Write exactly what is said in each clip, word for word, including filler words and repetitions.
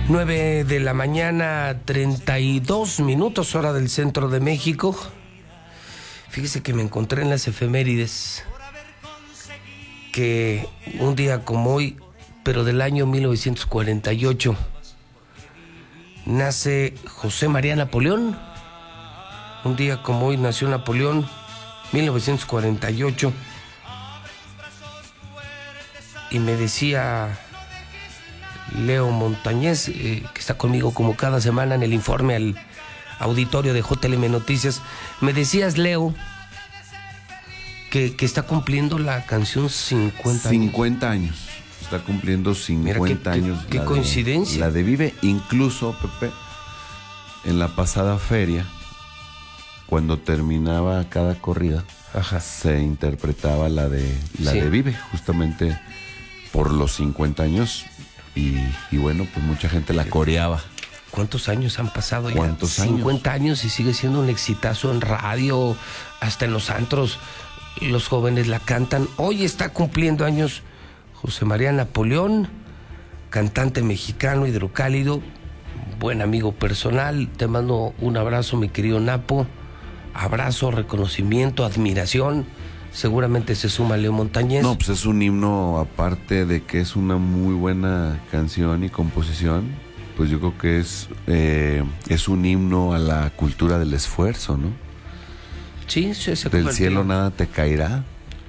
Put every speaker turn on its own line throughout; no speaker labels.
nueve de la mañana, treinta y dos minutos, hora del centro de México. Fíjese que me encontré en las efemérides que un día como hoy, pero del año mil novecientos cuarenta y ocho, nace José María Napoleón. Un día como hoy nació Napoleón, mil novecientos cuarenta y ocho. Y me decía Leo Montañez, eh, que está conmigo como cada semana en el informe al auditorio de J L M Noticias, me decías, Leo, que, que está cumpliendo la canción cincuenta años.
cincuenta años. Está cumpliendo cincuenta
Mira, qué,
años.
Qué, qué coincidencia.
De, la de Vive, incluso, Pepe, en la pasada feria, cuando terminaba cada corrida,
Ajá.
se interpretaba la de la
Sí.
de Vive, justamente por los cincuenta años. Y, y bueno, pues mucha gente la coreaba.
¿Cuántos años han pasado ya?
¿Cuántos años?
cincuenta años y sigue siendo un exitazo en radio, hasta en los antros. Los jóvenes la cantan. Hoy está cumpliendo años José María Napoleón, cantante mexicano, hidrocálido, buen amigo personal. Te mando un abrazo, mi querido Napo. Abrazo, reconocimiento, admiración. Seguramente se suma Leo Montañez.
No, pues es un himno, aparte de que es una muy buena canción y composición, pues yo creo que es, eh, es un himno a la cultura del esfuerzo, ¿no?
Sí, sí, se
Del
convirtió.
cielo nada te caerá.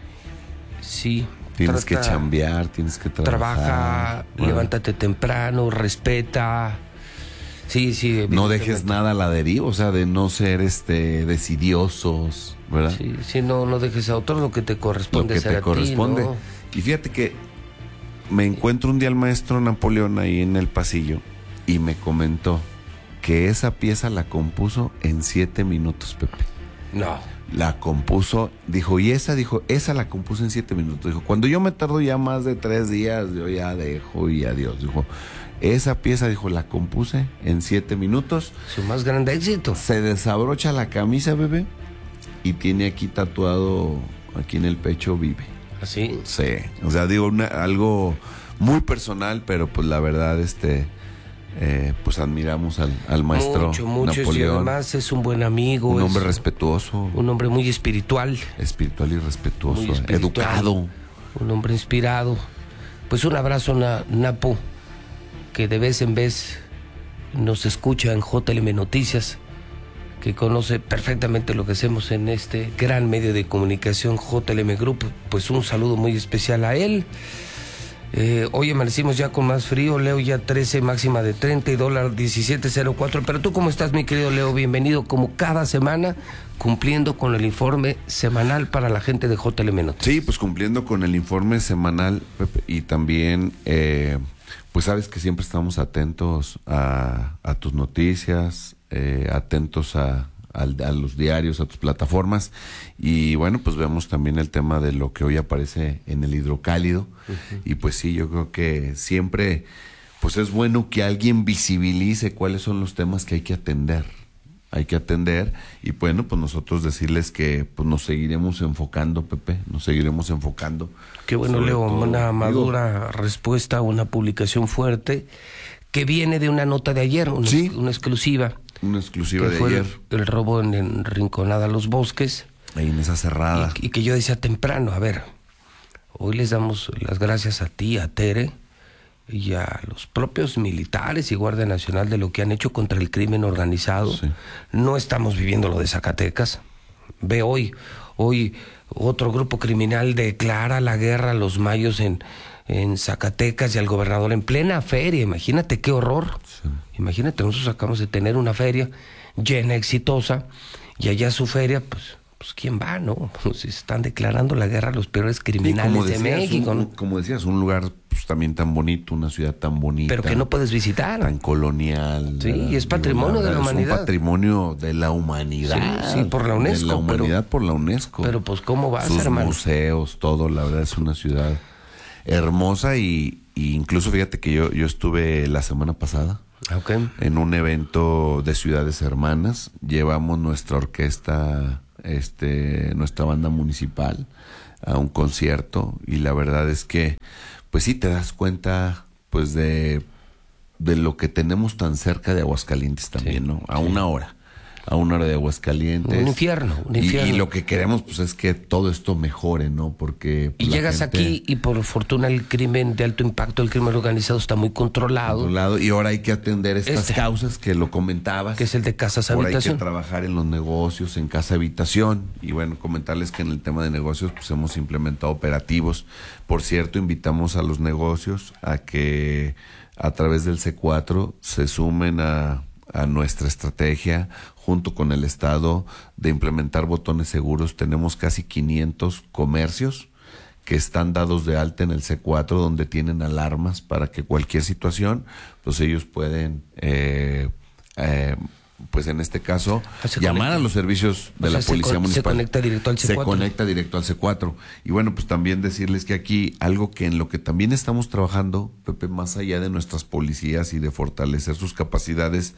Sí.
Tienes
trata,
que chambear, tienes que trabajar.
Trabaja,
bueno,
levántate temprano, respeta. Sí, sí.
no dejes nada a la deriva, o sea, de no ser este decidiosos, ¿verdad?
Sí, sí, no, no dejes a otro lo que te corresponde
Lo que
hacer
te
a
corresponde.
ti, ¿no?
Y fíjate que me encuentro un día al maestro Napoleón ahí en el pasillo y me comentó que esa pieza la compuso en siete minutos, Pepe.
No.
La compuso, dijo, y esa, dijo, esa la compuso en siete minutos. Dijo, cuando yo me tardo ya más de tres días, yo ya dejo y adiós. Dijo, esa pieza, dijo, la compuse en siete minutos.
Su más grande éxito.
Se desabrocha la camisa, bebé, y tiene aquí tatuado, aquí en el pecho, Vive.
¿Así?
Sí, o sea, digo, una, algo muy personal, pero pues la verdad, este, eh, pues admiramos al, al maestro
Mucho, mucho.
Napoleón.
Y además es un buen amigo.
Un hombre
es
respetuoso.
Un hombre muy espiritual.
Espiritual y respetuoso.
Muy espiritual,
educado.
Un hombre inspirado. Pues un abrazo, na, Napo, que de vez en vez nos escucha en J L M Noticias, que conoce perfectamente lo que hacemos en este gran medio de comunicación J L M Group. Pues un saludo muy especial a él. Eh, hoy amanecimos ya con más frío, Leo, ya trece, máxima de treinta y dólar diecisiete cero cuatro. Pero tú, ¿cómo estás, mi querido Leo? Bienvenido como cada semana, cumpliendo con el informe semanal para la gente de J L M Noticias.
Sí, pues cumpliendo con el informe semanal, Pepe, y también, eh, pues sabes que siempre estamos atentos a, a tus noticias, eh, atentos a, a, a los diarios, a tus plataformas, y bueno, pues vemos también el tema de lo que hoy aparece en el hidrocálido. Uh-huh. Y pues sí, yo creo que siempre pues es bueno que alguien visibilice cuáles son los temas que hay que atender. Hay que atender y bueno, pues nosotros decirles que pues nos seguiremos enfocando, Pepe, nos seguiremos enfocando.
Qué bueno, Leo,
todo,
una madura
digo,
respuesta a una publicación fuerte que viene de una nota de ayer, una,
¿sí?
una exclusiva.
Una exclusiva
que
de
fue
ayer.
El, el robo en, en Rinconada Los Bosques.
Ahí en esa cerrada.
Y, y que yo decía temprano, a ver, hoy les damos las gracias a ti, a Tere, y a los propios militares y Guardia Nacional de lo que han hecho contra el crimen organizado.
Sí.
No estamos viviendo lo de Zacatecas. Ve hoy, hoy otro grupo criminal declara la guerra a los mayos en, en Zacatecas y al gobernador en plena feria. Imagínate qué horror.
Sí.
Imagínate, nosotros acabamos de tener una feria llena, exitosa, y allá su feria, pues... Pues quién va, ¿no? Pues están declarando la guerra a los peores criminales sí, decías, de México,
un,
¿no?
Como decías, un lugar pues, también tan bonito, una ciudad tan bonita.
Pero que no puedes visitar.
Tan colonial.
Sí, y es patrimonio de la humanidad.
Es un patrimonio de la humanidad.
Sí, sí, por la UNESCO.
De la humanidad
pero,
por la UNESCO.
Pero pues cómo vas,
Sus
hermano.
museos, todo, la verdad es una ciudad hermosa y, y incluso fíjate que yo, yo estuve la semana pasada.
Okay.
En un evento de Ciudades Hermanas. Llevamos nuestra orquesta... este nuestra banda municipal a un concierto y la verdad es que pues sí te das cuenta pues de de lo que tenemos tan cerca de Aguascalientes también, sí, ¿no? A sí. una hora. A una hora de Aguascalientes.
Un infierno, un infierno.
Y, y lo que queremos, pues, es que todo esto mejore, ¿no? Porque...
Y llegas gente... aquí y por fortuna el crimen de alto impacto, el crimen organizado está muy controlado.
controlado y ahora hay que atender estas este,
causas
que lo comentabas.
Que es el de casas habitación.
Ahora hay que trabajar en los negocios, en casa habitación. Y bueno, comentarles que en el tema de negocios, pues, hemos implementado operativos. Por cierto, invitamos a los negocios a que a través del C cuatro se sumen a... a nuestra estrategia junto con el Estado de implementar botones seguros. Tenemos casi quinientos comercios que están dados de alta en el C cuatro, donde tienen alarmas para que cualquier situación, pues ellos pueden, eh, eh, pues en este caso, se llamar conecta. a los servicios de o sea, la Policía
se
Municipal.
Se conecta directo al C cuatro.
Se conecta directo al C cuatro. Y bueno, pues también decirles que aquí, algo que en lo que también estamos trabajando, Pepe, más allá de nuestras policías y de fortalecer sus capacidades,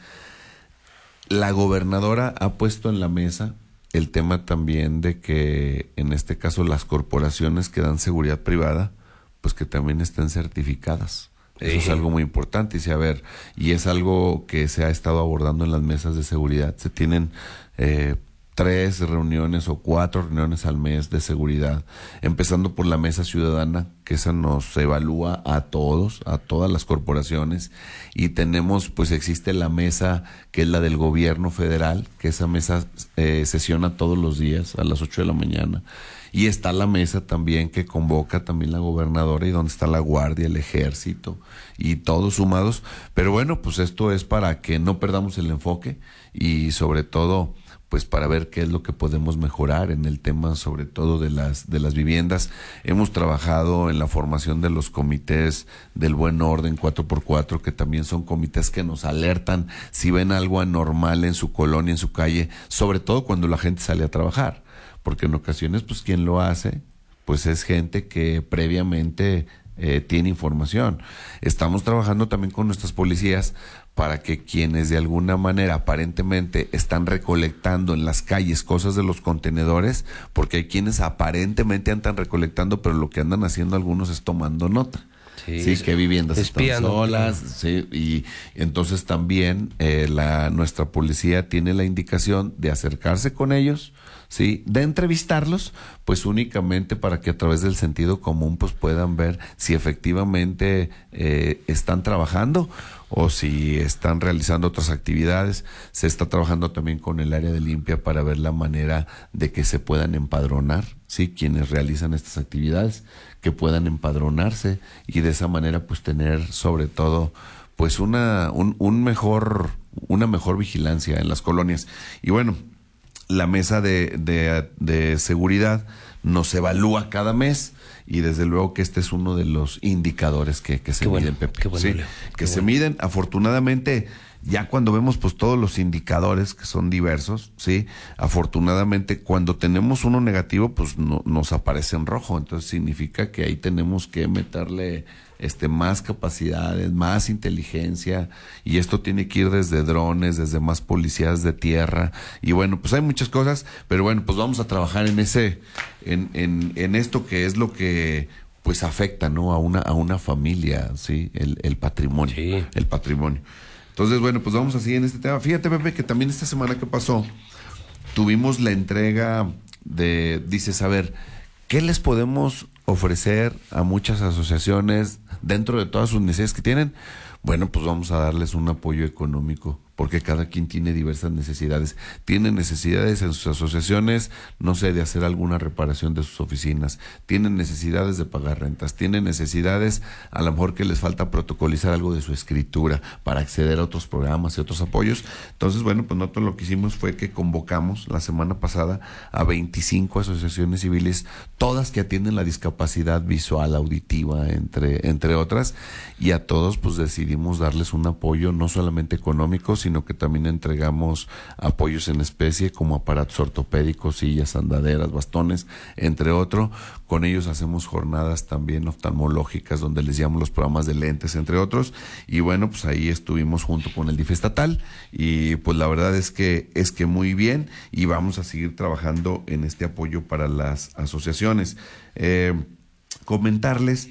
la gobernadora ha puesto en la mesa el tema también de que, en este caso, las corporaciones que dan seguridad privada, pues que también estén certificadas. Eso es algo muy importante, y si, a ver, y es algo que se ha estado abordando en las mesas de seguridad. Se tienen eh, tres reuniones o cuatro reuniones al mes de seguridad, empezando por la mesa ciudadana, que esa nos evalúa a todos, a todas las corporaciones, y tenemos, pues existe la mesa que es la del gobierno federal, que esa mesa eh, sesiona todos los días a las ocho de la mañana, y está la mesa también que convoca también la gobernadora y donde está la guardia, el ejército y todos sumados. Pero bueno, pues esto es para que no perdamos el enfoque y sobre todo pues para ver qué es lo que podemos mejorar en el tema, sobre todo de las de las viviendas. Hemos trabajado en la formación de los comités del buen orden cuatro por cuatro, que también son comités que nos alertan si ven algo anormal en su colonia, en su calle, sobre todo cuando la gente sale a trabajar, porque en ocasiones pues quien lo hace pues es gente que previamente eh, tiene información. Estamos trabajando también con nuestras policías para que quienes de alguna manera aparentemente están recolectando en las calles cosas de los contenedores, porque hay quienes aparentemente andan recolectando, pero lo que andan haciendo algunos es tomando nota. Sí, sí, qué viviendas están solas, sí, y entonces también eh, la nuestra policía tiene la indicación de acercarse con ellos, sí, de entrevistarlos, pues únicamente para que a través del sentido común pues puedan ver si efectivamente eh, están trabajando o si están realizando otras actividades. Se está trabajando también con el área de limpia para ver la manera de que se puedan empadronar, sí, quienes realizan estas actividades, que puedan empadronarse y de esa manera pues tener sobre todo pues una un, un mejor una mejor vigilancia en las colonias. Y bueno, la mesa de, de, de seguridad nos evalúa cada mes y desde luego que este es uno de los indicadores que, que se
qué
miden,
bueno,
Pepe.
Qué bueno,
sí,
Leo,
qué
que
se
bueno.
miden, afortunadamente, ya cuando vemos pues todos los indicadores que son diversos, sí, afortunadamente cuando tenemos uno negativo pues no, nos aparece en rojo, entonces significa que ahí tenemos que meterle este más capacidades, más inteligencia, y esto tiene que ir desde drones, desde más policías de tierra, y bueno, pues hay muchas cosas, pero bueno, pues vamos a trabajar en ese, en, en, en esto que es lo que pues afecta, ¿no? A una, a una familia, sí, el, el patrimonio,
sí.
el patrimonio. Entonces, bueno, pues vamos a seguir en este tema. Fíjate, Pepe, que también esta semana que pasó, tuvimos la entrega de, dices, a ver, ¿qué les podemos ofrecer a muchas asociaciones dentro de todas sus necesidades que tienen? Bueno, pues vamos a darles un apoyo económico, porque cada quien tiene diversas necesidades. Tienen necesidades en sus asociaciones, no sé, de hacer alguna reparación de sus oficinas. Tienen necesidades de pagar rentas. Tienen necesidades, a lo mejor que les falta protocolizar algo de su escritura para acceder a otros programas y otros apoyos. Entonces, bueno, pues nosotros lo que hicimos fue que convocamos la semana pasada a veinticinco asociaciones civiles, todas que atienden la discapacidad visual, auditiva, entre, entre otras, y a todos pues decidimos darles un apoyo no solamente económico, sino que también entregamos apoyos en especie como aparatos ortopédicos, sillas, andaderas, bastones, entre otros. Con ellos hacemos jornadas también oftalmológicas donde les llamamos los programas de lentes, entre otros. Y bueno, pues ahí estuvimos junto con el D I F estatal y pues la verdad es que es que muy bien, y vamos a seguir trabajando en este apoyo para las asociaciones. Eh, comentarles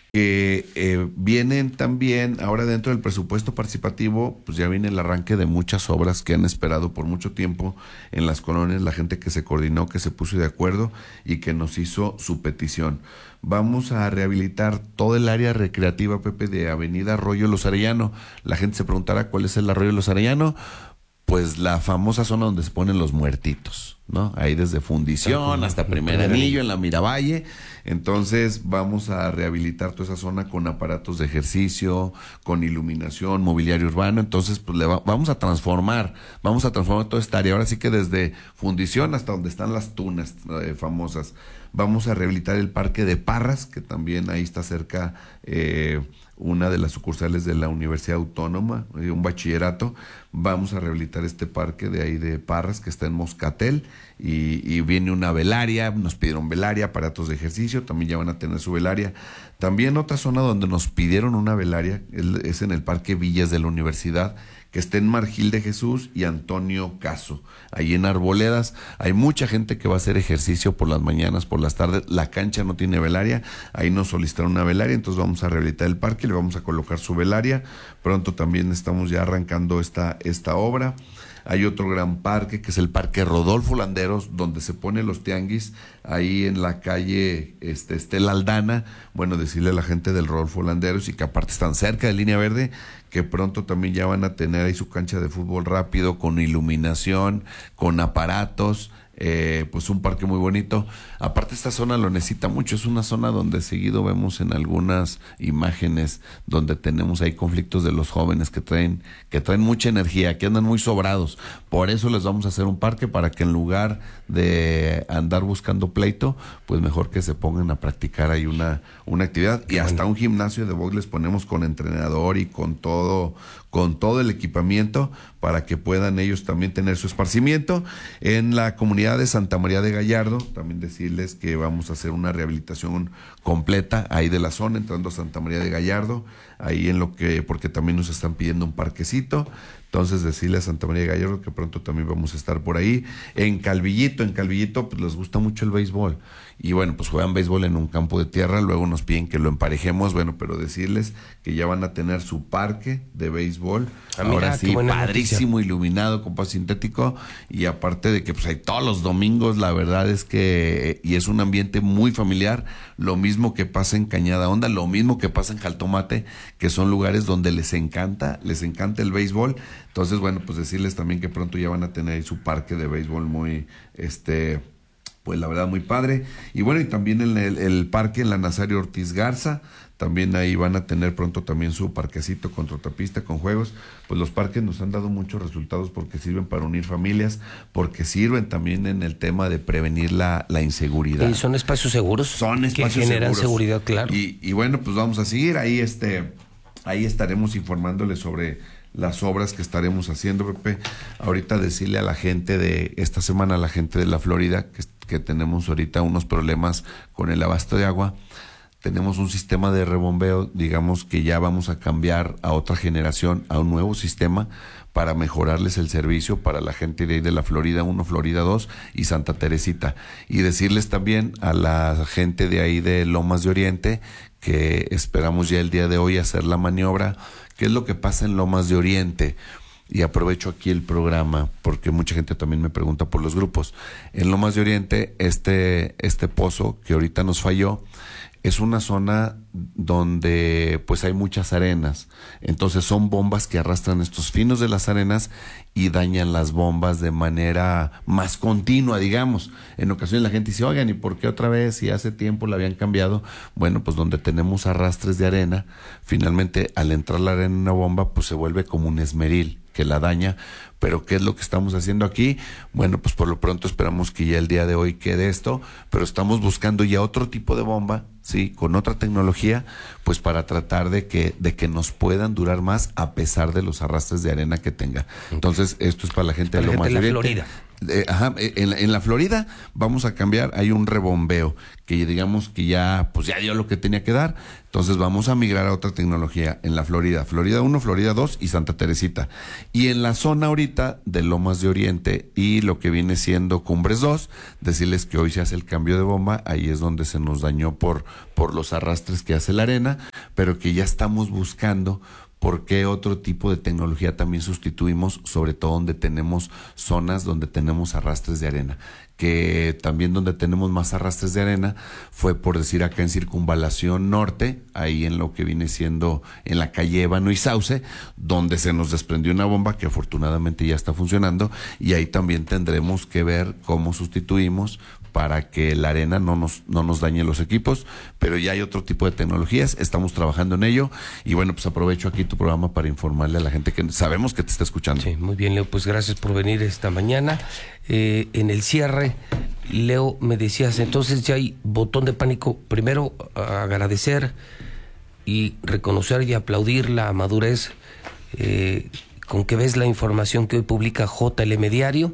que eh, vienen también, ahora dentro del presupuesto participativo, pues ya viene el arranque de muchas obras que han esperado por mucho tiempo en las colonias, la gente que se coordinó, que se puso de acuerdo y que nos hizo su petición. Vamos a rehabilitar todo el área recreativa, Pepe, de Avenida Arroyo Los Arellano. La gente se preguntará cuál es el Arroyo Los Arellano. Pues la famosa zona donde se ponen los muertitos, ¿no? Ahí desde Fundición hasta Primer Anillo, en la Miravalle. Entonces vamos a rehabilitar toda esa zona con aparatos de ejercicio, con iluminación, mobiliario urbano. Entonces pues le va, vamos a transformar, vamos a transformar toda esta área. Ahora sí que desde Fundición hasta donde están las tunas eh, famosas. Vamos a rehabilitar el Parque de Parras, que también ahí está cerca eh, una de las sucursales de la Universidad Autónoma, eh, un bachillerato. Vamos a rehabilitar este parque de ahí de Parras, que está en Moscatel, y, y viene una velaria, nos pidieron velaria, aparatos de ejercicio, también ya van a tener su velaria. También otra zona donde nos pidieron una velaria es en el Parque Villas de la Universidad, que está en Margil de Jesús y Antonio Caso, ahí en Arboledas. Hay mucha gente que va a hacer ejercicio por las mañanas, por las tardes. La cancha no tiene velaria, ahí nos solicitaron una velaria, entonces vamos a rehabilitar el parque, le vamos a colocar su velaria. Pronto también estamos ya arrancando esta, esta obra. Hay otro gran parque que es el Parque Rodolfo Landeros, donde se ponen los tianguis, ahí en la calle este, Estela Aldana. Bueno, decirle a la gente del Rodolfo Landeros, y que aparte están cerca de Línea Verde, que pronto también ya van a tener ahí su cancha de fútbol rápido, con iluminación, con aparatos. Eh, pues un parque muy bonito. Aparte esta zona lo necesita mucho, es una zona donde seguido vemos en algunas imágenes donde tenemos ahí conflictos de los jóvenes que traen, que traen mucha energía, que andan muy sobrados. Por eso les vamos a hacer un parque, para que en lugar de andar buscando pleito, pues mejor que se pongan a practicar ahí una, una actividad. Y hasta un gimnasio de box les ponemos con entrenador y con todo, con todo el equipamiento, para que puedan ellos también tener su esparcimiento. En la comunidad de Santa María de Gallardo, también decirles que vamos a hacer una rehabilitación completa ahí de la zona, entrando a Santa María de Gallardo, ahí en lo que, porque también nos están pidiendo un parquecito. Entonces decirle a Santa María de Gallardo que pronto también vamos a estar por ahí. En Calvillito, en Calvillito pues les gusta mucho el béisbol. Y bueno, pues juegan béisbol en un campo de tierra, luego nos piden que lo emparejemos, bueno, pero decirles que ya van a tener su parque de béisbol. Ah, mira, ahora sí, padrísimo, noticia. Iluminado con pasto sintético, y aparte de que pues hay todos los domingos, la verdad es que, y es un ambiente muy familiar, lo mismo que pasa en Cañada Honda, lo mismo que pasa en Jaltomate, que son lugares donde les encanta, les encanta el béisbol. Entonces, bueno, pues decirles también que pronto ya van a tener ahí su parque de béisbol muy, este, pues la verdad muy padre. Y bueno, y también en el, el parque en la Nazario Ortiz Garza, también ahí van a tener pronto también su parquecito con trotapista, con juegos. Pues los parques nos han dado muchos resultados, porque sirven para unir familias, porque sirven también en el tema de prevenir la, la inseguridad.
¿Y son espacios seguros?
Son espacios
que generan
seguros.
Seguridad, claro.
Y, y bueno, pues vamos a seguir ahí, este, ahí estaremos informándoles sobre las obras que estaremos haciendo, Pepe. Ahorita decirle a la gente de esta semana, a la gente de la Florida, que, que tenemos ahorita unos problemas con el abasto de agua. Tenemos un sistema de rebombeo, digamos que ya vamos a cambiar a otra generación, a un nuevo sistema, para mejorarles el servicio para la gente de ahí de la Florida uno, Florida dos y Santa Teresita. Y decirles también a la gente de ahí de Lomas de Oriente que esperamos ya el día de hoy hacer la maniobra. ¿Qué es lo que pasa en Lomas de Oriente? Y aprovecho aquí el programa porque mucha gente también me pregunta por los grupos. En Lomas de Oriente, este, este pozo que ahorita nos falló, es una zona donde pues hay muchas arenas, entonces son bombas que arrastran estos finos de las arenas y dañan las bombas de manera más continua, digamos. En ocasiones la gente dice, oigan, ¿y por qué otra vez si hace tiempo la habían cambiado? Bueno, pues donde tenemos arrastres de arena, finalmente al entrar la arena en una bomba pues se vuelve como un esmeril que la daña. Pero ¿qué es lo que estamos haciendo aquí? Bueno, pues por lo pronto esperamos que ya el día de hoy quede esto, pero estamos buscando ya otro tipo de bomba, sí, con otra tecnología, pues para tratar de que de que nos puedan durar más a pesar de los arrastres de arena que tenga. Entonces, esto es para la gente de Lomas de Oriente. Florida. Eh, ajá, en, en la Florida vamos a cambiar, hay un rebombeo que digamos que ya pues ya dio lo que tenía que dar, entonces vamos a migrar a otra tecnología en la Florida, Florida uno, Florida dos y Santa Teresita. Y en la zona ahorita de Lomas de Oriente y lo que viene siendo Cumbres dos, decirles que hoy se hace el cambio de bomba, ahí es donde se nos dañó por por los arrastres que hace la arena, pero que ya estamos buscando por qué otro tipo de tecnología también sustituimos, sobre todo donde tenemos zonas donde tenemos arrastres de arena. Que también donde tenemos más arrastres de arena fue, por decir, acá en Circunvalación Norte, ahí en lo que viene siendo en la calle Ébano y Sauce, donde se nos desprendió una bomba que afortunadamente ya está funcionando, y ahí también tendremos que ver cómo sustituimos para que la arena no nos, no nos dañe los equipos, pero ya hay otro tipo de tecnologías, estamos trabajando en ello, y bueno, pues aprovecho aquí tu programa para informarle a la gente que sabemos que te está escuchando.
Sí, muy bien, Leo, pues gracias por venir esta mañana. Eh, en el cierre, Leo, me decías, entonces ya hay botón de pánico. Primero, agradecer y reconocer y aplaudir la madurez eh, con que ves la información que hoy publica J L M Diario.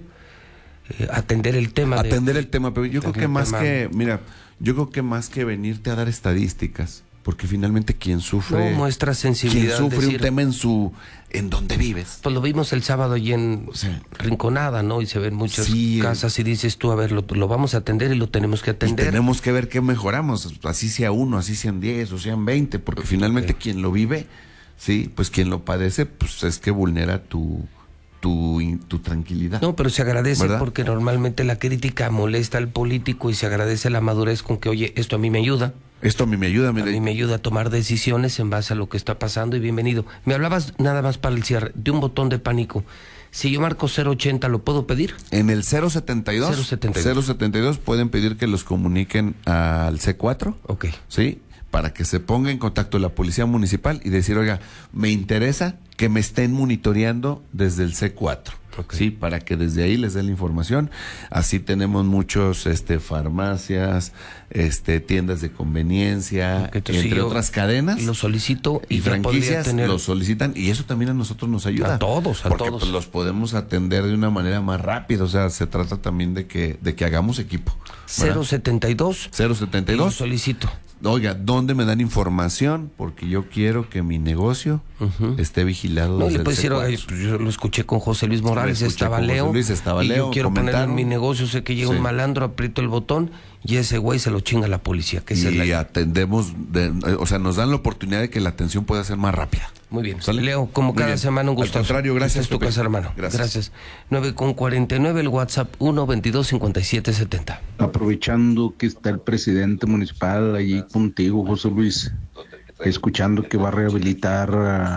Eh, atender el tema.
Atender
de,
el tema, pero yo creo que más tema. que, mira, yo creo que más que venirte a dar estadísticas, porque finalmente quien sufre...
No muestra sensibilidad.
Quien sufre
decir,
un tema en su... en donde vives.
Pues lo vimos el sábado allí en
sí.
Rinconada, ¿no? Y se ven muchas
sí,
casas y dices tú, a ver, lo, lo vamos a atender y lo tenemos que atender.
Y tenemos que ver qué mejoramos, así sea uno, así sean diez o sean veinte, porque okay. finalmente quien lo vive, sí, pues quien lo padece, pues es que vulnera tu... Tu, tu tranquilidad.
No, pero se agradece, ¿verdad? Porque normalmente la crítica molesta al político y se agradece la madurez con que, oye, esto a mí me ayuda.
Esto a mí me ayuda.
A mí me ayuda a tomar decisiones en base a lo que está pasando, y bienvenido. Me hablabas, nada más para el cierre, de un botón de pánico. Si yo marco cero ochenta, ¿lo puedo pedir?
En el cero setenta y dos. cero setenta y dos. cero setenta y dos pueden pedir que los comuniquen al C cuatro.
Ok.
Sí, para que se ponga en contacto la policía municipal y decir, oiga, me interesa que me estén monitoreando desde el C cuatro. Okay. Sí, para que desde ahí les den la información. Así tenemos muchos este farmacias, este tiendas de conveniencia, okay, entre otras cadenas.
Lo solicito y,
y franquicias tener... lo solicitan, y eso también a nosotros nos ayuda.
A todos, a
porque,
todos.
Pues, los podemos atender de una manera más rápida. O sea, se trata también de que de que hagamos equipo.
cero setenta y dos.
cero setenta y dos.
Lo solicito.
Oiga, ¿dónde me dan información? Porque yo quiero que mi negocio uh-huh. esté vigilado.
No, le puedes decir, oye, yo lo escuché con José Luis Morales, estaba Leo,
José Luis, estaba
y
Leo,
yo quiero ponerlo en mi negocio, sé que llega sí. un malandro, aprieto el botón y ese güey se lo chinga la policía. Que
y
es la...
atendemos, de, o sea, nos dan la oportunidad de que la atención pueda ser más rápida.
Muy bien. ¿Sale? Leo, como Muy cada bien. semana, un gusto.
Al contrario, gracias.
Esta es tu casa, hermano.
Gracias.
Gracias. nueve con cuarenta y nueve, el WhatsApp uno veintidós cincuenta y siete setenta.
Aprovechando que está el presidente municipal allí contigo, José Luis, escuchando que va a rehabilitar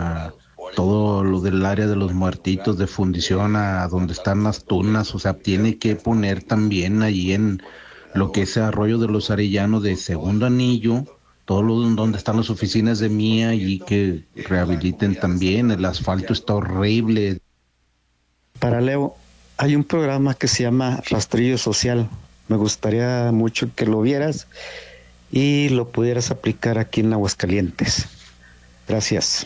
uh, todo lo del área de los muertitos de fundición a donde están las tunas, o sea, tiene que poner también allí en lo que es Arroyo de los Arellanos de Segundo Anillo, todo lo donde están las oficinas de Mía, y que rehabiliten también. El asfalto está horrible.
Para Leo, hay un programa que se llama Rastrillo Social. Me gustaría mucho que lo vieras y lo pudieras aplicar aquí en Aguascalientes. Gracias.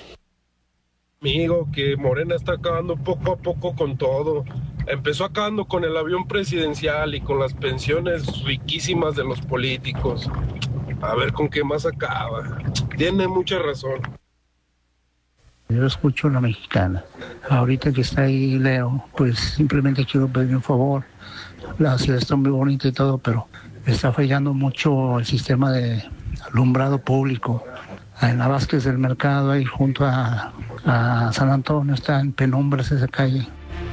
Amigo, que Morena está acabando poco a poco con todo. Empezó acabando con el avión presidencial y con las pensiones riquísimas de los políticos. A ver con qué más acaba. Tiene mucha razón.
Yo escucho a la mexicana. Ahorita que está ahí Leo, pues simplemente quiero pedir un favor. La ciudad está muy bonita y todo, pero está fallando mucho el sistema de alumbrado público. En la Vázquez del Mercado, ahí junto a, a San Antonio, está en penumbras esa calle.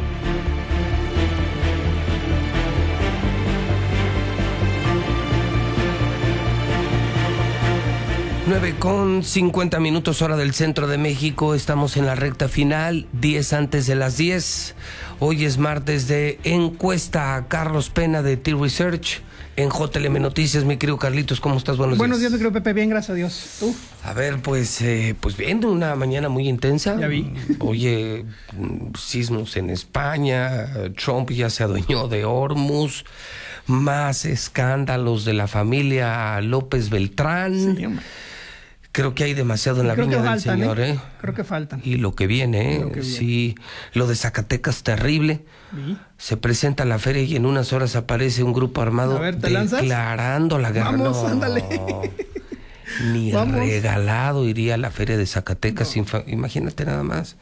nueve con cincuenta minutos, hora del centro de México. Estamos en la recta final, diez antes de las diez. Hoy es martes de encuesta a Carlos Pena de T-Research en J L M Noticias. Mi querido Carlitos, ¿cómo estás? Buenos,
Buenos
días.
días, mi querido Pepe. Bien, gracias a Dios. ¿Tú?
A ver, pues, eh, pues bien, una mañana muy intensa.
Ya vi.
Oye, sismos en España, Trump ya se adueñó de Hormuz, más escándalos de la familia López Beltrán. Sí, hombre. Creo que hay demasiado en la
Creo
viña del
faltan,
señor, ¿eh?
¿eh? Creo que faltan.
Y lo que viene, ¿eh? Lo que viene. Sí, lo de Zacatecas, terrible. ¿Sí? Se presenta la feria y en unas horas aparece un grupo armado
a ver, ¿te
declarando
lanzas?
la guerra.
Vamos,
no,
ándale.
Ni
Vamos.
regalado iría a la feria de Zacatecas. No. Imagínate nada más.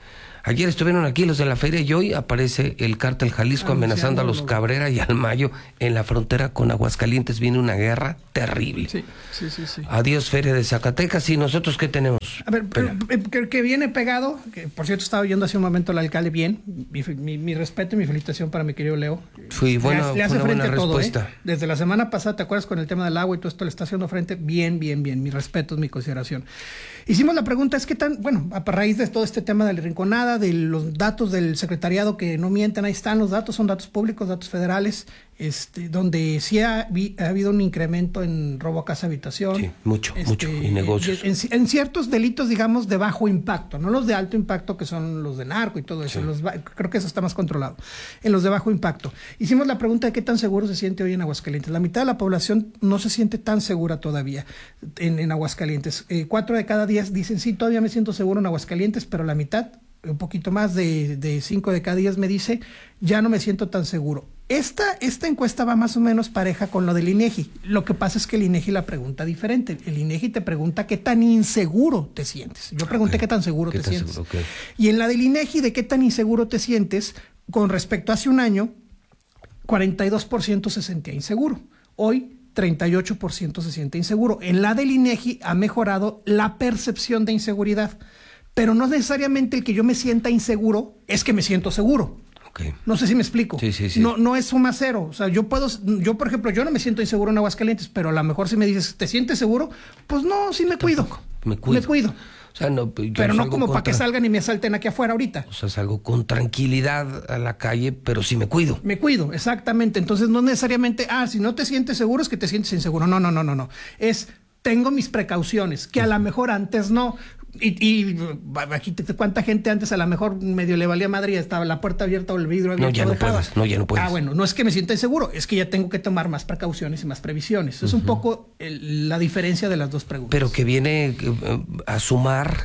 Ayer estuvieron aquí los de la feria y hoy aparece el cártel Jalisco amenazando a los Cabrera y al Mayo en la frontera con Aguascalientes. Viene una guerra terrible.
Sí, sí, sí, sí.
Adiós feria de Zacatecas. ¿Y nosotros qué tenemos?
A ver, pero, que, que viene pegado, que por cierto estaba oyendo hace un momento al alcalde bien, mi, mi, mi respeto y mi felicitación para mi querido Leo.
Fui buena,
le hace
una
frente
buena
a todo,
respuesta.
¿eh? Desde la semana pasada, ¿te acuerdas con el tema del agua y todo esto? Le está haciendo frente bien, bien, bien. Mi respeto, mi consideración. Hicimos la pregunta, es que tan, bueno, a raíz de todo este tema de la Rinconada, de los datos del secretariado que no mienten, ahí están los datos, son datos públicos, datos federales, este, donde sí ha, vi, ha habido un incremento en robo a casa habitación.
Sí, mucho, este, mucho, y negocios.
En, en ciertos delitos, digamos, de bajo impacto, no los de alto impacto, que son los de narco y todo eso, sí. los, creo que eso está más controlado. En los de bajo impacto. Hicimos la pregunta de qué tan seguro se siente hoy en Aguascalientes. La mitad de la población no se siente tan segura todavía en, en Aguascalientes. Eh, cuatro de cada diez dicen, sí, todavía me siento seguro en Aguascalientes, pero la mitad, un poquito más de, de cinco de cada diez me dice, ya no me siento tan seguro. Esta, esta encuesta va más o menos pareja con lo del INEGI. Lo que pasa es que el INEGI la pregunta diferente. El INEGI te pregunta qué tan inseguro te sientes. Yo pregunté okay. qué tan seguro ¿Qué te tan sientes. Seguro? Okay. Y en la del INEGI de qué tan inseguro te sientes, con respecto a hace un año, cuarenta y dos por ciento se sentía inseguro. Hoy, treinta y ocho por ciento se siente inseguro. En la del INEGI ha mejorado la percepción de inseguridad. Pero no necesariamente el que yo me sienta inseguro es que me siento seguro. Okay. No sé si me explico.
Sí, sí, sí.
No, no es suma cero. O sea, yo puedo, yo por ejemplo, yo no me siento inseguro en Aguascalientes, pero a lo mejor si me dices, ¿te sientes seguro? Pues no, sí me cuido.
Me cuido.
Me cuido.
O sea, no,
pero no como para que salgan y me asalten aquí afuera ahorita.
O sea, salgo con tranquilidad a la calle, pero sí me cuido.
Me cuido, exactamente. Entonces no necesariamente, ah, si no te sientes seguro es que te sientes inseguro. No, no, no, no, no. Es, tengo mis precauciones, que a lo mejor antes no. Y, y aquí te, cuánta gente antes a lo mejor medio le valía madre y estaba la puerta abierta o el vidrio abierto.
No, ya no puedes, no, ya no puedes.
Ah, bueno, no es que me sienta inseguro, es que ya tengo que tomar más precauciones y más previsiones. Eso uh-huh. es un poco el, la diferencia de las dos preguntas.
Pero que viene eh, a sumar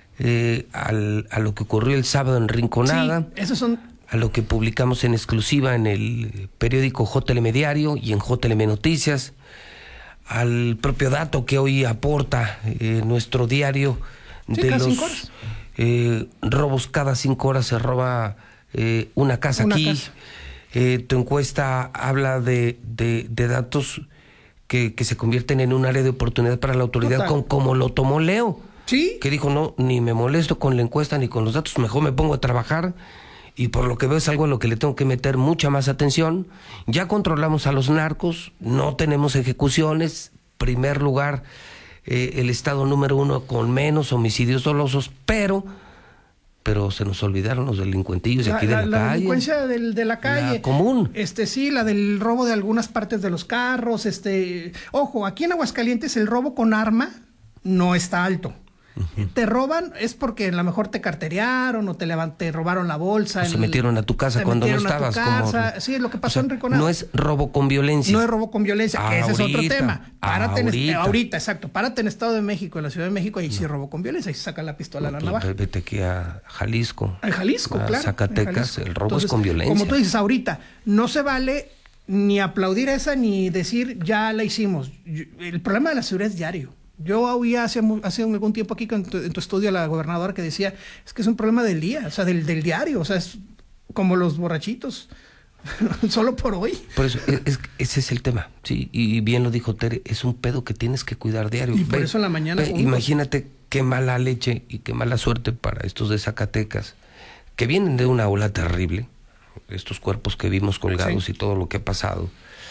eh, al, a lo que ocurrió el sábado en Rinconada.
Sí, esos son...
A lo que publicamos en exclusiva en el periódico J L M Diario y en J L M Noticias. Al propio dato que hoy aporta eh, nuestro diario.
Sí,
de
cada
los
cinco horas.
Eh, robos cada cinco horas se roba eh, una casa
una
aquí.
Casa.
Eh, tu encuesta habla de, de, de datos que, que se convierten en un área de oportunidad para la autoridad, con, como lo tomó Leo.
Sí.
Que dijo, no, ni me molesto con la encuesta ni con los datos, mejor me pongo a trabajar. Y por lo que veo es algo a lo que le tengo que meter mucha más atención. Ya controlamos a los narcos, no tenemos ejecuciones. Primer lugar, eh, el estado número uno con menos homicidios dolosos, pero pero se nos olvidaron los delincuentillos de aquí
la,
de la,
la
calle.
La delincuencia del, de la calle.
La común.
Este, sí, la del robo de algunas partes de los carros. Este, ojo, aquí en Aguascalientes el robo con arma no está alto. Uh-huh. Te roban es porque a lo mejor te carterearon o te, levant, te robaron la bolsa.
O se metieron a tu casa cuando no estabas.
Casa.
Como...
Sí, es lo que pasó
o sea,
en Rinconada.
No es robo con violencia.
No es robo con violencia, que
ahorita,
ese es otro tema. Párate
ahorita.
En, ahorita, exacto. Párate en Estado de México, en la Ciudad de México, ahí no. sí robo con violencia, ahí se saca la pistola
no,
a la navaja.
Vete aquí a Jalisco.
En Jalisco,
a
claro.
Zacatecas,
Jalisco.
el robo
Entonces,
es con violencia.
Como tú dices ahorita, no se vale ni aplaudir esa ni decir ya la hicimos. El problema de la seguridad es diario. Yo oía hace, hace algún tiempo aquí en tu, en tu estudio a la gobernadora que decía, es que es un problema del día, o sea, del, del diario, o sea, es como los borrachitos, solo por hoy.
Por eso, es, ese es el tema, sí, y bien lo dijo Tere, es un pedo que tienes que cuidar diario.
Y por ve, eso en la mañana...
Ve, imagínate qué mala leche y qué mala suerte para estos de Zacatecas, que vienen de una ola terrible, estos cuerpos que vimos colgados sí. y todo lo que ha pasado.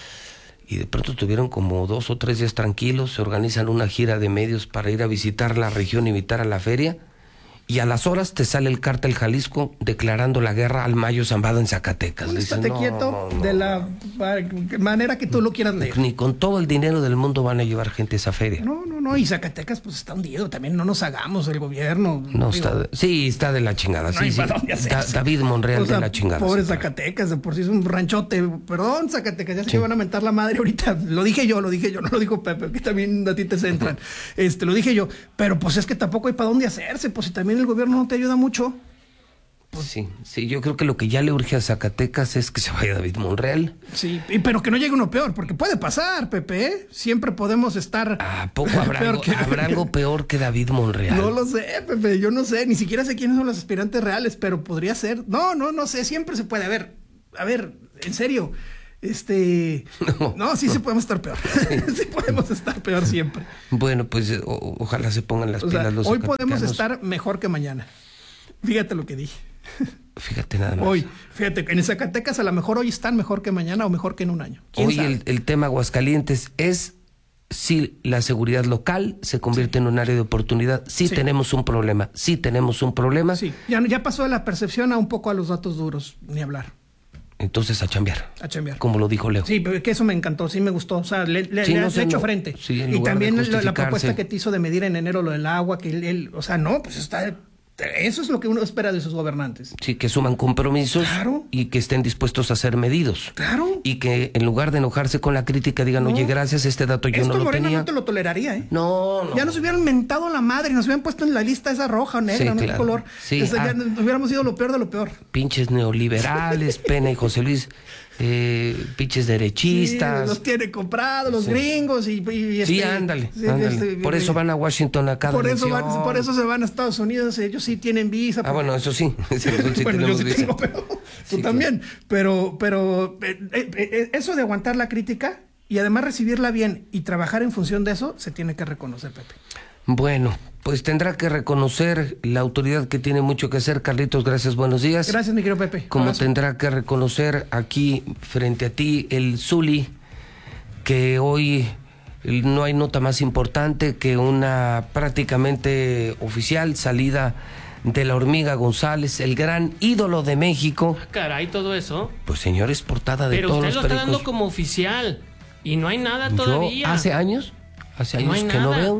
Y de pronto tuvieron como dos o tres días tranquilos, se organizan una gira de medios para ir a visitar la región, invitar a la feria, y a las horas te sale el cártel Jalisco declarando la guerra al Mayo Zambada en Zacatecas.
Estate
Dicen, no,
quieto
no, no,
de la manera que tú lo quieras leer.
Ni con todo el dinero del mundo van a llevar gente a esa feria.
No, no, no, y Zacatecas pues está hundido, también no nos hagamos el gobierno.
No,
digo,
está, sí, está de la chingada,
no
sí, sí. Da, David Monreal o sea, de la chingada.
Pobre
sí,
Zacatecas, de por sí es un ranchote, perdón Zacatecas, ya se sí. van a mentar la madre ahorita, lo dije yo, lo dije yo, no lo dijo Pepe, que también a ti te centran, este, lo dije yo, pero pues es que tampoco hay para dónde hacerse, pues si también el gobierno no te ayuda mucho, Pues,
sí, sí, yo creo que lo que ya le urge a Zacatecas es que se vaya David Monreal.
Sí, y, pero que no llegue uno peor, porque puede pasar, Pepe, ¿eh? Siempre podemos estar...
¿A poco habrá, algo,
que...
habrá algo peor que David Monreal?
No lo sé, Pepe, yo no sé, ni siquiera sé quiénes son los aspirantes reales, pero podría ser. No, no, no sé, siempre se puede. A ver, a ver, en serio, este... No, no sí, no. sí podemos estar peor. Sí. sí podemos estar peor siempre.
Bueno, pues o, ojalá se pongan las
o
pilas
sea,
los
hoy podemos estar mejor que mañana. Fíjate lo que dije.
Fíjate nada más.
Hoy, fíjate, en Zacatecas a lo mejor hoy están mejor que mañana o mejor que en un año.
Hoy el, el tema Aguascalientes es si la seguridad local se convierte sí. en un área de oportunidad. Sí, sí tenemos un problema, sí tenemos un problema.
Sí, ya, ya pasó de la percepción a un poco a los datos duros, ni hablar.
Entonces a chambear.
A chambear.
Como lo dijo Leo.
Sí, pero que eso me encantó, sí me gustó. O sea, le, le,
sí,
le
no
has
sé,
hecho
no,
frente.
Sí,
y también la, la propuesta que te hizo de medir en enero lo del agua, que él, él o sea, no, pues está... Eso es lo que uno espera de sus gobernantes.
Sí, que suman compromisos
claro.
y que estén dispuestos a ser medidos.
Claro.
Y que en lugar de enojarse con la crítica digan, no. oye, gracias, este dato yo
Esto
no lo
Morena
tenía.
no te lo toleraría, ¿eh?
No, no.
Ya nos hubieran mentado la madre, nos hubieran puesto en la lista esa roja o negra,
sí,
no
claro.
color.
Sí,
Esa,
ah,
ya nos hubiéramos ido lo peor de lo peor.
Pinches neoliberales, Pena y José Luis, eh, pinches derechistas.
Sí, los tienen comprados, los sí. gringos y, y este,
sí, ándale, sí, ándale. Este, por eso van a Washington a cada
por eso
elección.
van, por eso se van a Estados Unidos, ellos sí tienen visa.
Ah, bueno, eso sí. sí, sí
bueno, yo sí visa. tengo, pero
sí,
tú también. Claro. Pero, pero eh, eh, eso de aguantar la crítica y además recibirla bien y trabajar en función de eso, se tiene que reconocer, Pepe.
Bueno, pues tendrá que reconocer la autoridad que tiene mucho que hacer. Carlitos, gracias, buenos días.
Gracias, mi querido Pepe.
Como
Abrazo.
tendrá que reconocer aquí frente a ti el Zuli, que hoy no hay nota más importante que una prácticamente oficial salida de la Hormiga González, el gran ídolo de México.
Caray, todo eso.
Pues señor, es portada de
Pero
todos los
usted lo está
periódicos.
dando como oficial y no hay nada todavía.
Yo hace años, hace años
no
que
nada.
no veo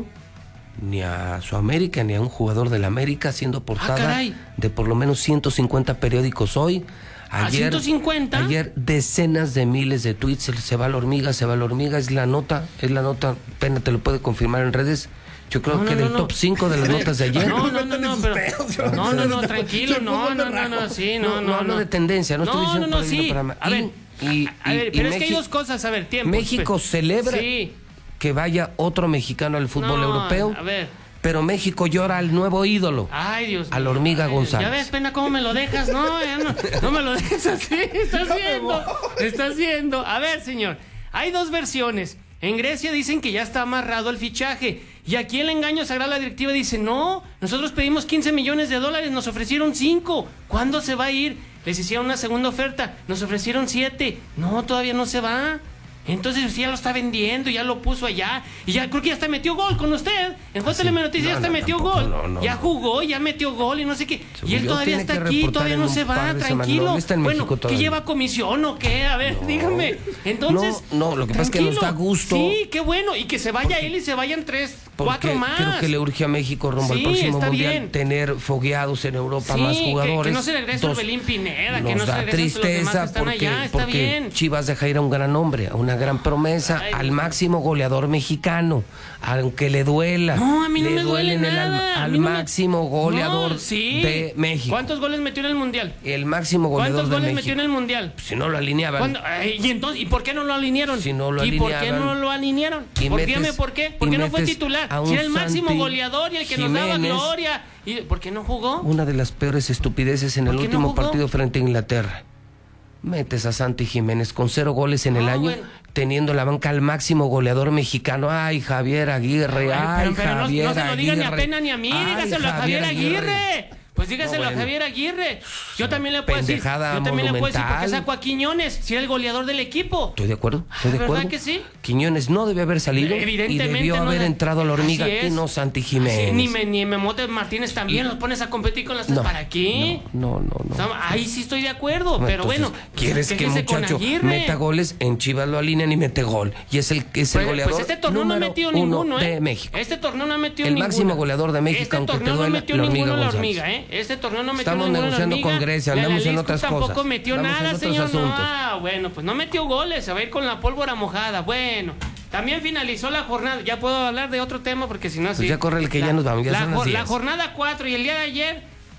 ni a su América ni a un jugador del América siendo portada
ah,
de por lo menos ciento cincuenta periódicos hoy. Ayer,
¿A ciento cincuenta?
Ayer decenas de miles de tweets, se, se va la hormiga, se va la hormiga, es la nota, es la nota, Pena te lo puede confirmar en redes. Yo creo
no, no,
que
no,
del
no.
top cinco de las notas de ayer.
No, no, no, no, pero, no, no, no, tranquilo, no, no, no, no, sí, no,
no.
no,
No hablo
no.
de tendencia, no,
no
estoy diciendo
no, no,
por ahí
sí.
el programa.
A ver,
y, y,
a, a ver,
y,
pero
y
es que hay dos cosas, a ver, tiempo.
México
pues,
celebra
sí.
que vaya otro mexicano al fútbol
no,
europeo.
A ver.
Pero México llora al nuevo ídolo.
Ay, Dios mío.
A la Hormiga
Ay,
González.
Ya ves, Pena, cómo me lo dejas. No, ya no, no me lo dejes así. Estás viendo. Estás viendo. A ver, señor. Hay dos versiones. En Grecia dicen que ya está amarrado el fichaje. Y aquí el engaño sagrado, la directiva dice, no, nosotros pedimos quince millones de dólares, nos ofrecieron cinco. ¿Cuándo se va a ir? Les hicieron una segunda oferta, nos ofrecieron siete. No, todavía no se va. Entonces ya lo está vendiendo, ya lo puso allá. Y ya creo que ya hasta metió gol con usted. En J L M Noticias no, ya hasta no, metió tampoco, gol. No, no, ya jugó, ya metió gol y no sé qué. Según y él todavía está aquí, todavía no se va, tranquilo. No, bueno, ¿qué lleva comisión o qué? A ver, no, dígame. Entonces.
No, no, lo que pasa es que nos da gusto.
Sí, qué bueno. Y que se vaya porque, él y se vayan tres, cuatro más.
Creo que le urge a México rumbo
sí,
al próximo mundial
bien.
tener fogueados en Europa
sí,
más jugadores.
Que, que no se regrese
Dos,
Orbelín Pineda,
nos
que no
da
se regrese
tristeza
los demás que están
porque,
allá, está
porque
bien.
Chivas deja ir a un gran hombre, a una gran promesa. Ay, al máximo goleador mexicano, aunque le duela.
No, a mí no
le
me duele
duele
nada.
Al, al máximo me... goleador
no, sí.
de México.
¿Cuántos goles metió en el Mundial?
El máximo goleador de México.
¿Cuántos goles metió en el Mundial?
Si no lo alineaban.
¿Y entonces, y por qué no lo alinearon?
Si no lo
¿Y
alineaban.
por qué no lo alinearon?
Y
¿Por
metes,
qué? ¿Por qué? ¿Por qué no fue titular? Si era el máximo
Santi
goleador y el que
Jiménez,
nos daba gloria. ¿Y por qué no jugó?
Una de las peores estupideces en el último
no
partido frente a Inglaterra. Metes a Santi Jiménez con cero goles en el
ah,
año,
bueno.
teniendo en la banca al máximo goleador mexicano. Ay, Javier Aguirre, ay,
pero, pero
Javier
no, no se lo diga
Aguirre.
ni a Pena ni a mí,
ay,
dígaselo a Javier Aguirre. Aguirre. Pues dígaselo
no, bueno.
a Javier Aguirre. Yo también le puedo decir. Yo también le puedo decir porque sacó a Quiñones, si era el goleador del equipo.
Estoy de acuerdo, estoy de
¿verdad
acuerdo.
que sí?
Quiñones no debe haber salido
Evidentemente
y debió
no
haber
de...
entrado a la Hormiga y no Santi Jiménez.
Sí, ni, me, ni Memote Martínez también y... los pones a competir con las tres. No, ¿para qué?
No, no, no.
no. Ahí sí estoy de acuerdo,
no,
pero
entonces,
bueno.
¿Quieres que muchacho meta goles? En Chivas lo alinean y mete gol. Y es el, es el
pues,
goleador
pues este torneo no ha metido ninguno, ¿eh?
de México.
Este torneo no ha metido
el
ninguno.
El máximo goleador de México,
este
aunque
torneo
te duela,
no metió
la
ninguno
Hormiga
la hormiga, ¿eh? Este torneo no metió
Estamos
ninguno
negociando
la hormiga.
con Grecia, andamos en otras
tampoco
cosas.
tampoco metió
andamos
nada,
en otros
señor.
Asuntos.
No, bueno, pues no metió goles. Se va a ir con la pólvora mojada. Bueno, también finalizó la jornada. Ya puedo hablar de otro tema porque si no así.
Pues ya corre el que la, ya nos vamos. Ya
la,
son las
la jornada cuatro y el día de ayer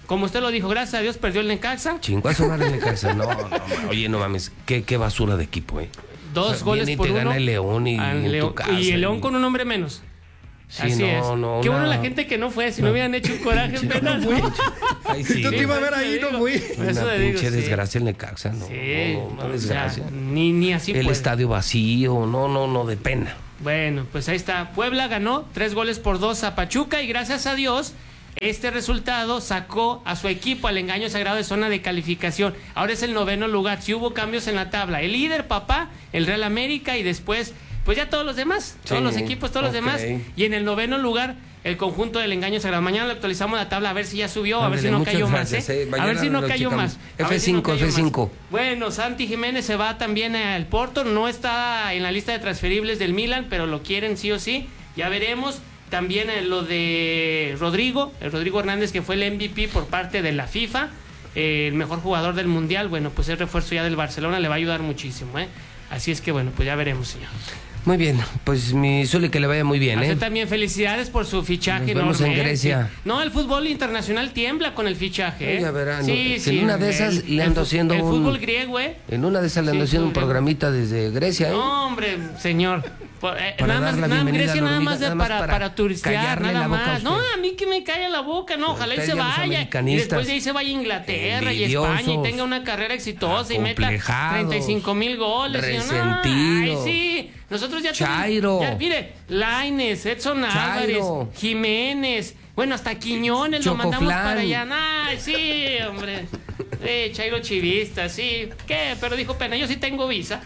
como usted lo dijo, gracias a Dios perdió el Necaxa.
Chingó a su madre el Necaxa. No, no, oye, no mames, qué, qué basura de equipo, ¿eh?
Dos o sea, goles por
te
uno.
Gana el León y, en
León,
tu casa,
y el León
y...
con un hombre menos.
Sí,
Así
no,
es.
no,
Qué
no.
bueno la gente que no fue, si no, no hubieran hecho un coraje apenas.
No fui.
Ay, sí,
yo te iba a ver ahí, no fui.
Una
Eso
pinche
digo,
desgracia
sí.
el Necaxa, no.
Sí,
no, no,
no,
desgracia.
Ya, ni, ni así
El
puede.
estadio vacío, no, no, no, de pena.
Bueno, pues ahí está. Puebla ganó tres goles por dos a Pachuca y gracias a Dios este resultado sacó a su equipo al engaño sagrado de zona de calificación. Ahora es el noveno lugar. Sí hubo cambios en la tabla. El líder, papá, el Real América y después, pues ya todos los demás, sí, todos los equipos, todos okay. los demás. Y en el noveno lugar, el conjunto del engaño sagrado. Mañana le actualizamos la tabla a ver si ya subió, a ver si no cayó más. ¿eh? A ver si no cayó más.
F cinco, F cinco.
Bueno, Santi Jiménez se va también al Porto. No está en la lista de transferibles del Milan, pero lo quieren sí o sí. Ya veremos. También eh, lo de Rodrigo, el Rodrigo Hernández, que fue el M V P por parte de la FIFA, eh, el mejor jugador del Mundial. Bueno, pues el refuerzo ya del Barcelona le va a ayudar muchísimo, ¿eh? Así es que bueno, pues ya veremos, señor.
Muy bien, pues mi Zuli, que le vaya muy bien, ¿eh?
Usted también felicidades por su fichaje.
Nos vemos
enorme,
en Grecia.
Sí. No, el fútbol internacional tiembla con el fichaje, ¿eh?
Ya verán.
Sí,
no,
sí.
En una de esas
el,
le ando
el,
haciendo
el
un...
fútbol griego, ¿eh?
En una de esas le ando sí, haciendo un programita desde Grecia, ¿eh?
No, hombre, señor. Eh,
para
nada más, nada, Grecia nada más, de,
nada más
para, para, para turistear, nada más. No, a mí que me calle la boca, no, ojalá y se vaya. Y después de ahí se vaya a Inglaterra y España y tenga una carrera exitosa y meta treinta y cinco mil goles.
Resentidos.
Ay, sí. Nosotros ya
Chairo.
Ya, mire, Lainez, Edson Álvarez, Jiménez, bueno, hasta Quiñones lo mandamos para allá. Ay, sí, hombre. Sí, Chairo chivista, sí. ¿Qué? Pero dijo Pena, yo sí tengo visa.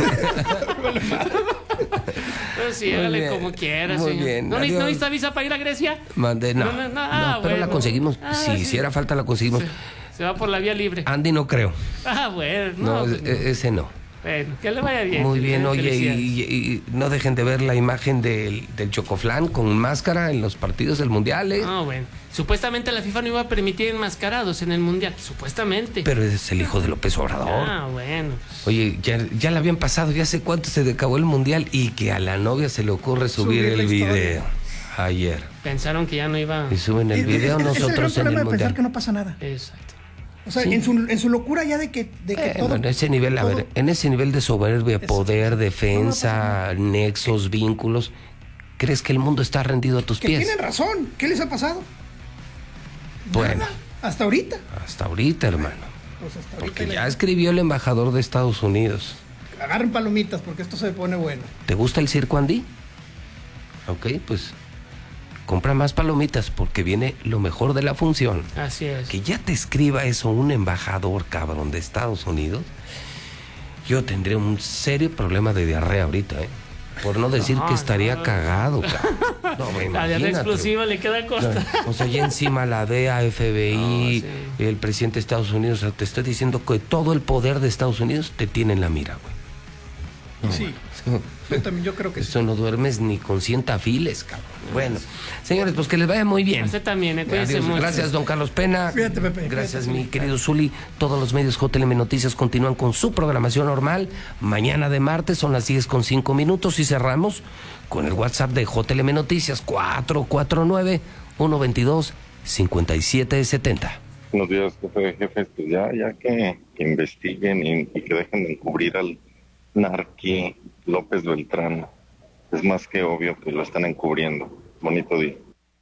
Pero sí, hágale como quiera,
muy
señor.
Bien.
¿No, ¿No necesita visa para ir a Grecia?
Mande, no.
No, no, no,
ah, no pero
bueno.
la conseguimos. Ah, si sí. hiciera falta, la conseguimos.
Se, se va por la vía libre.
Andy no creo.
Ah, bueno.
No,
No, pues,
e- ese no.
Bueno, que le vaya bien.
Muy bien, oye, y,
y,
y no dejen de ver la imagen del, del Chocoflán con máscara en los partidos del Mundial, ¿eh?
No, bueno. Supuestamente la FIFA no iba a permitir enmascarados en el Mundial, supuestamente.
Pero es el hijo de López Obrador.
Ah, bueno.
Oye, ya, ya la habían pasado, ya sé cuánto se acabó el Mundial y que a la novia se le ocurre subir, subir el video ayer.
Pensaron que ya no iba...
Y suben el video
es,
nosotros
es el
en el
de
Mundial.
Pensar que no pasa nada.
Exacto.
O sea,
sí.
en, su, en su locura ya de que, de que
eh,
todo...
En ese nivel,
todo,
a ver, en ese nivel de soberbia,
es,
poder, defensa, no nexos, vínculos, ¿crees que el mundo está rendido a tus
que
pies?
Tienen razón. ¿Qué les ha pasado?
Bueno.
Nada. Hasta ahorita.
Hasta ahorita, hermano.
Pues hasta ahorita
porque ya escribió el embajador de Estados Unidos.
Agarren palomitas porque esto se pone bueno.
¿Te gusta el circo, Andy? Ok, pues... compra más palomitas porque viene lo mejor de la función.
Así es.
Que ya te escriba eso un embajador, cabrón, de Estados Unidos. Yo tendría un serio problema de diarrea ahorita, ¿eh? Por no decir no, que estaría no. cagado, cabrón. No, me
la diarrea explosiva le queda corta.
O sea, ya encima la D E A, F B I, no, sí. el presidente de Estados Unidos. O sea, te estoy diciendo que todo el poder de Estados Unidos te tiene en la mira, güey.
No, sí. Yo también, yo creo que
Eso
sí.
no duermes ni con cien tafiles, cabrón. Bueno, señores, pues que les vaya muy bien.
Usted también, eh, cuídense mucho.
Gracias, don Carlos Pena.
Cuídate, Pepe.
Gracias,
Cuídate,
mi querido Zuli. Todos los medios J L M Noticias continúan con su programación normal. Mañana de martes son las diez con cinco minutos y cerramos con el WhatsApp de J L M Noticias cuatro cuatro nueve, uno dos dos, cinco siete siete cero.
Buenos días, jefe, jefe. Pues ya, ya que, que investiguen y, y que dejen de encubrir al narqui López Beltrán. Es más que obvio que lo están encubriendo. Bonito día.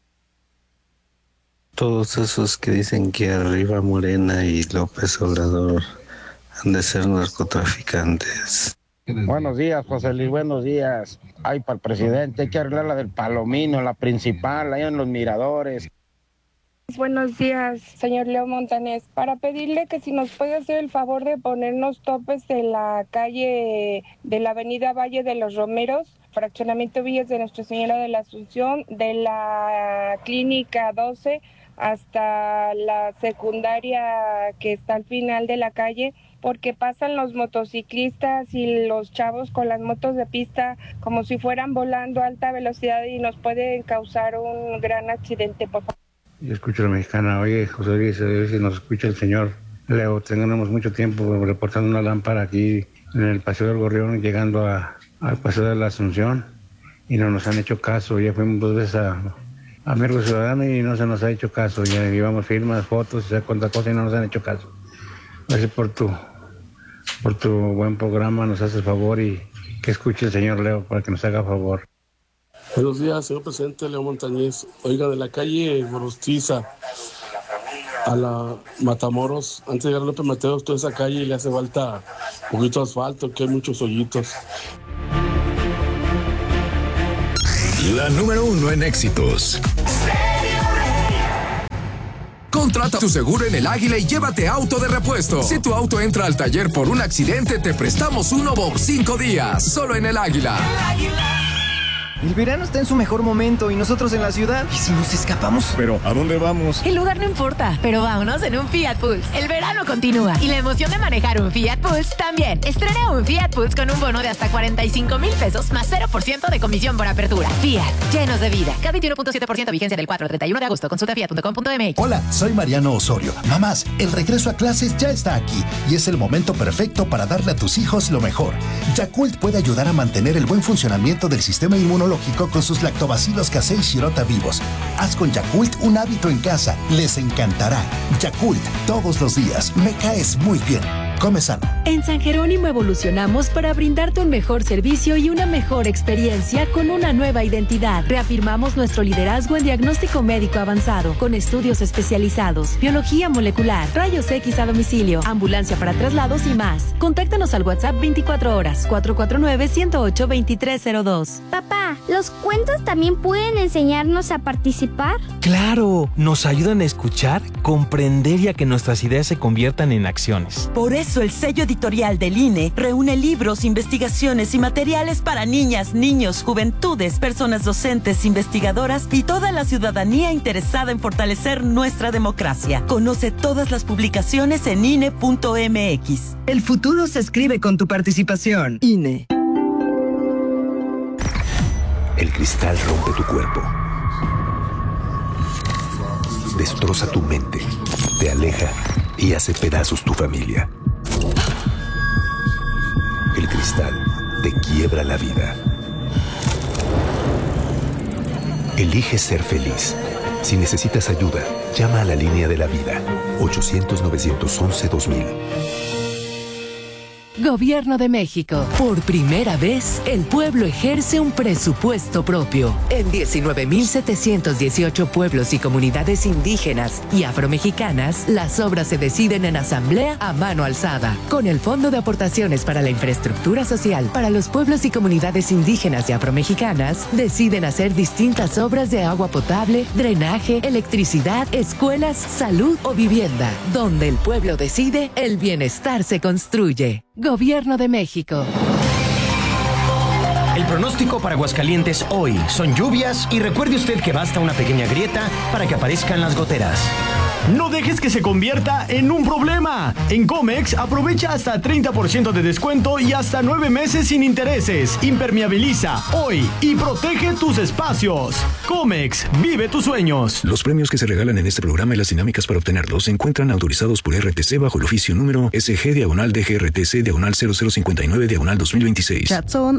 Todos esos que dicen que arriba Morena y López Obrador han de ser narcotraficantes.
Buenos días, José Luis, buenos días. Ay, para el presidente, hay que arreglar la del Palomino, la principal, ahí en los miradores.
Buenos días, señor Leo Montanés. Para pedirle que si nos puede hacer el favor de ponernos topes de la calle de la avenida Valle de los Romeros, fraccionamiento Villas de Nuestra Señora de la Asunción, de la clínica doce hasta la secundaria que está al final de la calle, porque pasan los motociclistas y los chavos con las motos de pista como si fueran volando a alta velocidad y nos pueden causar un gran accidente, por favor.
Yo escucho a la mexicana. Oye, José Luis, a ver si nos escucha el señor Leo. Tenemos mucho tiempo reportando una lámpara aquí en el Paseo del Gorrión, llegando a, al Paseo de la Asunción, y no nos han hecho caso. Ya fuimos dos veces a,
amigo ciudadano, y no se nos ha hecho caso. Ya llevamos firmas, fotos, y cuánta cosa y no nos han hecho caso. Gracias por tu, por tu buen programa, nos haces favor y que escuche el señor Leo para que nos haga favor.
Buenos días, señor presidente Leo Montañez. Oiga, de la calle Gorostiza a la Matamoros, antes de llegar a López Mateos, toda esa calle le hace falta un poquito de asfalto, que hay muchos hoyitos.
La número uno en éxitos. Contrata tu seguro en El Águila y llévate auto de repuesto. Si tu auto entra al taller por un accidente, te prestamos uno por cinco días. Solo en El Águila.
El Águila. El verano está en su mejor momento y nosotros en la ciudad. ¿Y si nos escapamos?
Pero, ¿a dónde vamos?
El lugar no importa, pero vámonos en un Fiat Pulse. El verano continúa y la emoción de manejar un Fiat Pulse también. Estrena un Fiat Pulse con un bono de hasta cuarenta y cinco mil pesos más cero por ciento de comisión por apertura. Fiat, llenos de vida. K veintiuno punto siete por ciento vigencia del cuatro al treinta y uno de agosto. Consulta fiat punto com punto m x.
Hola, soy Mariano Osorio. Mamás, el regreso a clases ya está aquí y es el momento perfecto para darle a tus hijos lo mejor. Yakult puede ayudar a mantener el buen funcionamiento del sistema inmunológico con sus lactobacilos casei shirota vivos. Haz con Yakult un hábito en casa. Les encantará. Yakult, todos los días. Me caes muy bien. Come sano.
En San Jerónimo evolucionamos para brindarte un mejor servicio y una mejor experiencia con una nueva identidad. Reafirmamos nuestro liderazgo en diagnóstico médico avanzado, con estudios especializados, biología molecular, rayos X a domicilio, ambulancia para traslados y más. Contáctanos al WhatsApp veinticuatro horas, cuatro cuatro nueve, uno cero ocho, dos tres cero dos.
Papá, ¿los cuentos también pueden enseñarnos a participar?
¡Claro! Nos ayudan a escuchar, comprender y a que nuestras ideas se conviertan en acciones.
Por eso el sello editorial del I N E reúne libros, investigaciones y materiales para niñas, niños, juventudes, personas docentes, investigadoras y toda la ciudadanía interesada en fortalecer nuestra democracia. Conoce todas las publicaciones en I N E punto m x.
El futuro se escribe con tu participación. I N E.
El cristal rompe tu cuerpo. Destroza tu mente, te aleja y hace pedazos tu familia. El cristal te quiebra la vida. Elige ser feliz. Si necesitas ayuda, llama a la línea de la vida. ochocientos, novecientos once, dos mil.
Gobierno de México. Por primera vez, el pueblo ejerce un presupuesto propio. En diecinueve mil setecientos dieciocho pueblos y comunidades indígenas y afromexicanas, las obras se deciden en asamblea a mano alzada. Con el Fondo de Aportaciones para la Infraestructura Social para los pueblos y comunidades indígenas y afromexicanas, deciden hacer distintas obras de agua potable, drenaje, electricidad, escuelas, salud o vivienda. Donde el pueblo decide, el bienestar se construye. Gobierno de México.
El pronóstico para Aguascalientes hoy son lluvias y recuerde usted que basta una pequeña grieta para que aparezcan las goteras.
No dejes que se convierta en un problema. En Comex aprovecha hasta treinta por ciento de descuento y hasta nueve meses sin intereses. Impermeabiliza hoy y protege tus espacios. Comex, vive tus sueños.
Los premios que se regalan en este programa y las dinámicas para obtenerlos se encuentran autorizados por R T C bajo el oficio número S G diagonal D G R T C diagonal cero cero cincuenta y nueve diagonal dos mil veintiséis.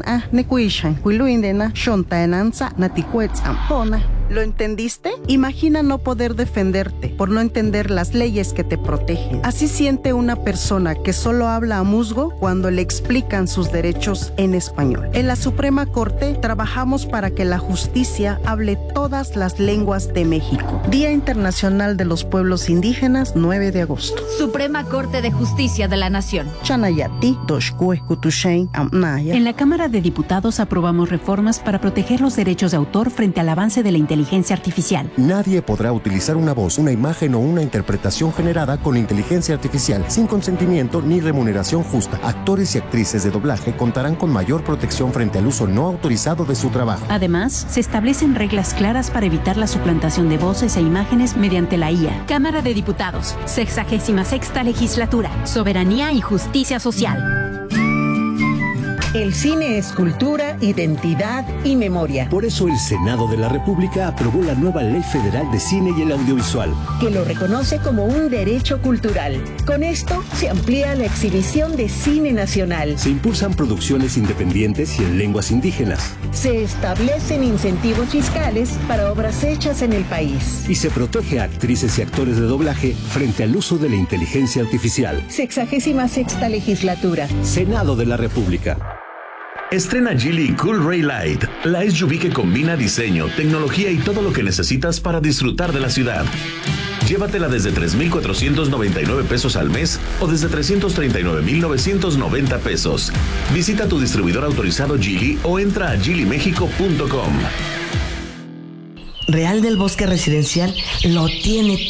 ¿Lo entendiste? Imagina no poder defenderte por no entender las leyes que te protegen. Así siente una persona que solo habla a musgo cuando le explican sus derechos en español. En la Suprema Corte trabajamos para que la justicia hable todas las lenguas de México. Día Internacional de los Pueblos Indígenas, nueve de agosto.
Suprema Corte de Justicia de la Nación.
En la Cámara de Diputados aprobamos reformas para proteger los derechos de autor frente al avance de la inteligencia artificial.
Nadie podrá utilizar una voz, una imagen o una interpretación generada con inteligencia artificial sin consentimiento ni remuneración justa. Actores y actrices de doblaje contarán con mayor protección frente al uso no autorizado de su trabajo.
Además, se establecen reglas claras para evitar la suplantación de voces e imágenes mediante la I A. Cámara de Diputados, sexagésima sexta legislatura, Soberanía y Justicia Social.
El cine es cultura, identidad y memoria.
Por eso el Senado de la República aprobó la nueva Ley Federal de Cine y el Audiovisual,
que lo reconoce como un derecho cultural. Con esto se amplía la exhibición de cine nacional.
Se impulsan producciones independientes y en lenguas indígenas.
Se establecen incentivos fiscales para obras hechas en el país.
Y se protege a actrices y actores de doblaje frente al uso de la inteligencia artificial.
Sexagésima sexta legislatura.
Senado de la República.
Estrena Geely Cool Ray Light, la S U V que combina diseño, tecnología y todo lo que necesitas para disfrutar de la ciudad. Llévatela desde tres mil cuatrocientos noventa y nueve pesos al mes o desde trescientos treinta y nueve mil novecientos noventa pesos. Visita tu distribuidor autorizado Geely o entra a geely mexico punto com.
Real del Bosque Residencial lo tiene